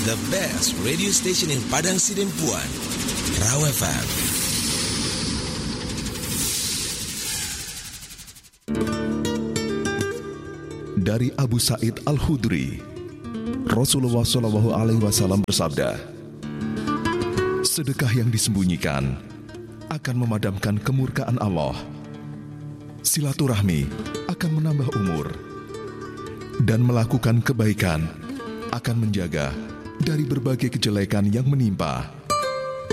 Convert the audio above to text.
the best radio station in Padang Sidempuan, Raw FM. Dari Abu Sa'id Al-Khudri, Rasulullah SAW bersabda, sedekah yang disembunyikan akan memadamkan kemurkaan Allah. Silaturahmi akan menambah umur, dan melakukan kebaikan akan menjaga dari berbagai kejelekan yang menimpa.